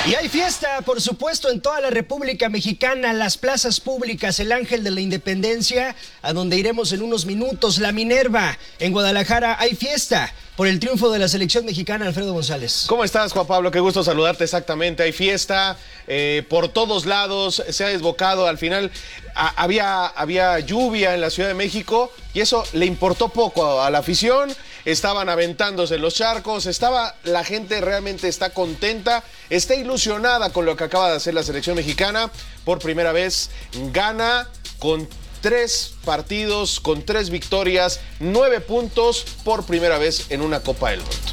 Y hay fiesta, por supuesto, en toda la República Mexicana, las plazas públicas, el Ángel de la Independencia, a donde iremos en unos minutos, la Minerva, en Guadalajara, hay fiesta por el triunfo de la selección mexicana. Alfredo González. ¿Cómo estás, Juan Pablo? Qué gusto saludarte. Exactamente, hay fiesta por todos lados, se ha desbocado. Al final había lluvia en la Ciudad de México y eso le importó poco a la afición. Estaban aventándose en los charcos, la gente realmente está contenta, está ilusionada con lo que acaba de hacer la selección mexicana. Por primera vez gana con 3 partidos, con 3 victorias, 9 puntos por primera vez en una Copa del Mundo.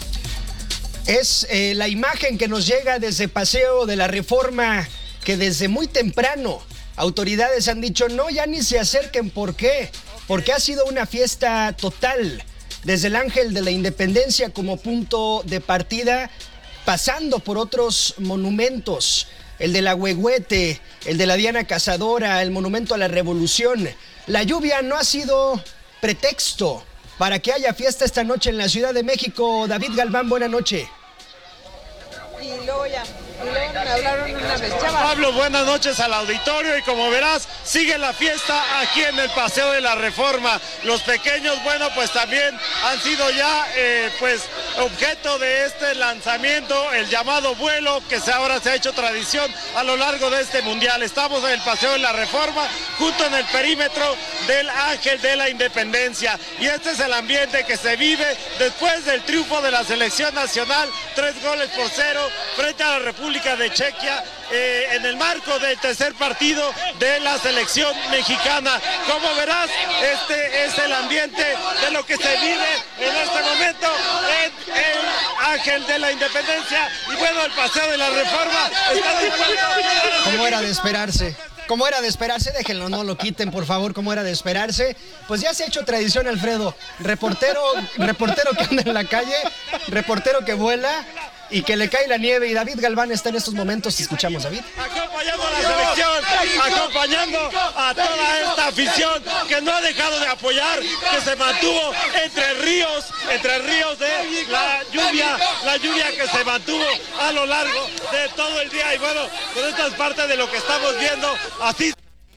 Es la imagen que nos llega desde Paseo de la Reforma, que desde muy temprano autoridades han dicho no, ya ni se acerquen. ¿Por qué? Porque ha sido una fiesta total. Desde el Ángel de la Independencia como punto de partida, pasando por otros monumentos, el de la Huehuete, el de la Diana Cazadora, el Monumento a la Revolución. La lluvia no ha sido pretexto para que haya fiesta esta noche en la Ciudad de México. David Galván, buena noche. Y luego me hablaron una vez. Pablo, buenas noches al auditorio y como verás, sigue la fiesta aquí en el Paseo de la Reforma. Los pequeños, bueno, pues también han sido ya objeto de este lanzamiento, el llamado vuelo, que ahora se ha hecho tradición a lo largo de este mundial. Estamos en el Paseo de la Reforma, junto en el perímetro del Ángel de la Independencia. Y este es el ambiente que se vive después del triunfo de la selección nacional, 3-0 frente a la República de Chequia, en el marco del tercer partido de la selección mexicana. Como verás, este es el ambiente de lo que se vive en este momento en el Ángel de la Independencia. Y bueno, el Paseo de la Reforma está dispuesto. ¿Cómo era de esperarse? ¿Cómo era de esperarse? Déjenlo, no lo quiten, por favor. ¿Cómo era de esperarse? Pues ya se ha hecho tradición, Alfredo. Reportero que anda en la calle, reportero que vuela y que le cae la nieve. Y David Galván está en estos momentos. Te escuchamos, David. Acompañando a la selección, acompañando a toda esta afición que no ha dejado de apoyar, que se mantuvo entre ríos de la lluvia que se mantuvo a lo largo de todo el día. Y bueno, pues esta es parte de lo que estamos viendo. Así.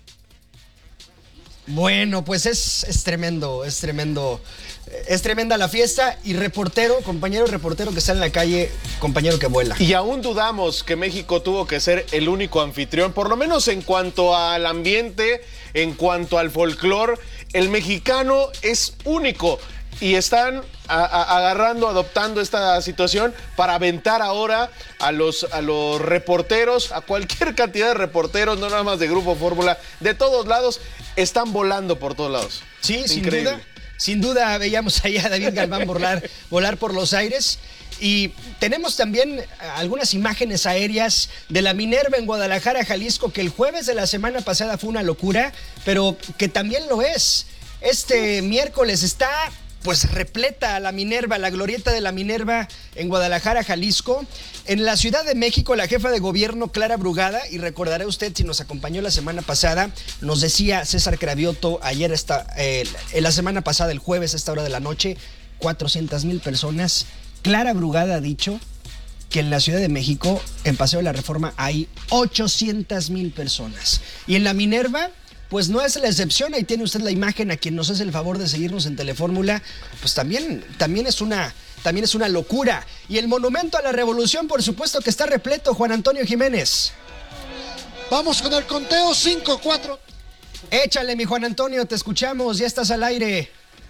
Bueno, pues es tremendo, es tremendo. Es tremenda la fiesta y compañero reportero que está en la calle, compañero que vuela. Y aún dudamos que México tuvo que ser el único anfitrión, por lo menos en cuanto al ambiente, en cuanto al folclore. El mexicano es único y están adoptando esta situación para aventar ahora a los reporteros, a cualquier cantidad de reporteros, no nada más de Grupo Fórmula, de todos lados, están volando por todos lados. Sí, sin duda veíamos allá a David Galván volar por los aires. Y tenemos también algunas imágenes aéreas de la Minerva en Guadalajara, Jalisco, que el jueves de la semana pasada fue una locura, pero que también lo es. Este miércoles está pues repleta la Minerva, la glorieta de la Minerva en Guadalajara, Jalisco. En la Ciudad de México, la jefa de gobierno, Clara Brugada, y recordará usted si nos acompañó la semana pasada, nos decía César Cravioto ayer, la semana pasada, el jueves a esta hora de la noche, 400,000 personas. Clara Brugada ha dicho que en la Ciudad de México, en Paseo de la Reforma, hay 800,000 personas. Y en la Minerva, pues no es la excepción. Ahí tiene usted la imagen. A quien nos hace el favor de seguirnos en Telefórmula, pues también es una locura. Y el Monumento a la Revolución, por supuesto que está repleto. Juan Antonio Jiménez. Vamos con el conteo, 5, 4. Échale, mi Juan Antonio, te escuchamos, ya estás al aire.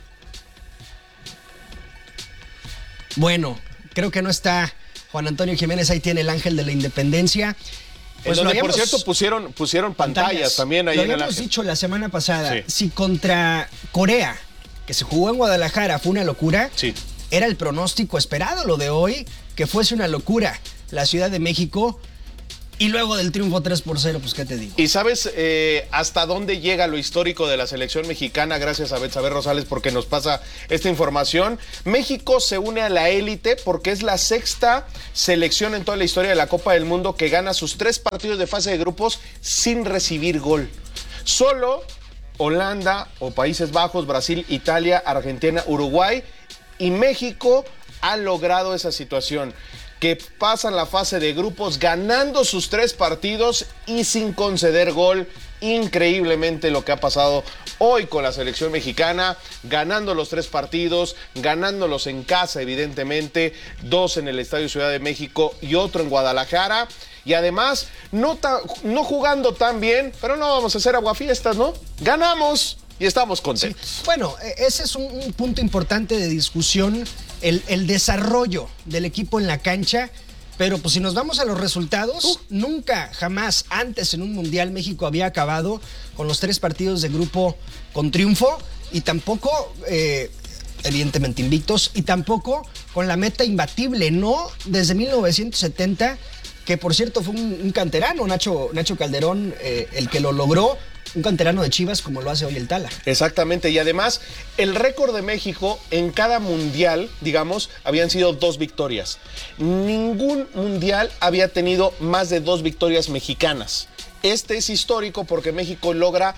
Bueno, creo que no está Juan Antonio Jiménez. Ahí tiene el Ángel de la Independencia. Pues donde, por cierto, pusieron pantallas también ahí en el Ángel. Lo habíamos dicho la semana pasada, sí. Si contra Corea, que se jugó en Guadalajara, fue una locura, sí, era el pronóstico esperado lo de hoy, que fuese una locura la Ciudad de México. Y luego del triunfo 3-0, pues qué te digo. ¿Y sabes hasta dónde llega lo histórico de la selección mexicana? Gracias a Betsabe Rosales porque nos pasa esta información. México se une a la élite porque es la 6ª selección en toda la historia de la Copa del Mundo que gana sus 3 partidos de fase de grupos sin recibir gol. Solo Holanda o Países Bajos, Brasil, Italia, Argentina, Uruguay y México han logrado esa situación. que pasan la fase de grupos ganando sus 3 partidos y sin conceder gol. Increíblemente lo que ha pasado hoy con la selección mexicana, ganando los 3 partidos, ganándolos en casa evidentemente, 2 en el Estadio Ciudad de México y otro en Guadalajara. Y además, no jugando tan bien, pero no vamos a hacer aguafiestas, ¿no? Ganamos y estamos contentos. Sí. Bueno, ese es un punto importante de discusión, el desarrollo del equipo en la cancha. Pero pues si nos vamos a los resultados, nunca, jamás antes en un Mundial México había acabado con los 3 partidos de grupo con triunfo y tampoco, evidentemente invictos, y tampoco con la meta imbatible, no desde 1970, que por cierto fue un canterano, Nacho Calderón, el que lo logró. Un canterano de Chivas como lo hace hoy el Tala. Exactamente, y además el récord de México en cada mundial, digamos, habían sido 2 victorias. Ningún mundial había tenido más de 2 victorias mexicanas. Este es histórico porque México logra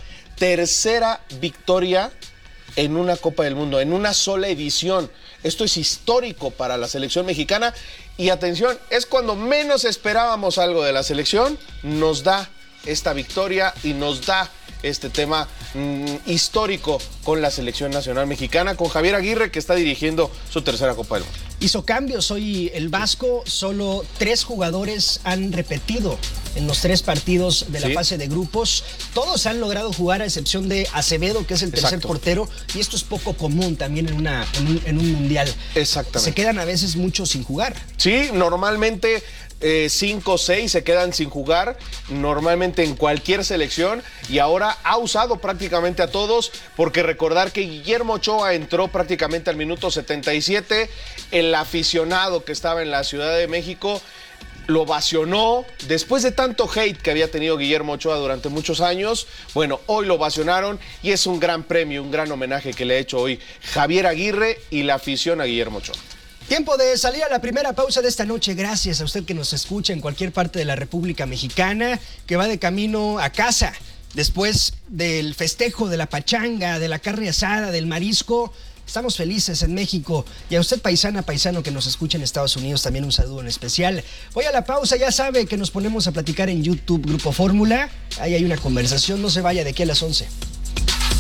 3ª victoria en una Copa del Mundo, en una sola edición. Esto es histórico para la selección mexicana y atención, es cuando menos esperábamos algo de la selección, nos da esta victoria y nos da este tema histórico con la selección nacional mexicana, con Javier Aguirre, que está dirigiendo su 3ª Copa del Mundo. Hizo cambios hoy el Vasco, solo 3 jugadores han repetido en los 3 partidos de la fase de grupos. Todos han logrado jugar a excepción de Acevedo, que es el tercer portero, y esto es poco común también en un mundial. Exactamente. Se quedan a veces muchos sin jugar. Sí, normalmente 5 o 6 se quedan sin jugar, normalmente en cualquier selección, y ahora ha usado prácticamente a todos, porque recordar que Guillermo Ochoa entró prácticamente al minuto 77, el aficionado que estaba en la Ciudad de México lo ovacionó, después de tanto hate que había tenido Guillermo Ochoa durante muchos años. Bueno, hoy lo ovacionaron y es un gran premio, un gran homenaje que le ha hecho hoy Javier Aguirre y la afición a Guillermo Ochoa. Tiempo de salir a la primera pausa de esta noche. Gracias a usted que nos escucha en cualquier parte de la República Mexicana, que va de camino a casa después del festejo de la pachanga, de la carne asada, del marisco. Estamos felices en México. Y a usted, paisana, paisano que nos escucha en Estados Unidos, también un saludo en especial. Voy a la pausa, ya sabe que nos ponemos a platicar en YouTube Grupo Fórmula. Ahí hay una conversación, no se vaya de aquí a las 11.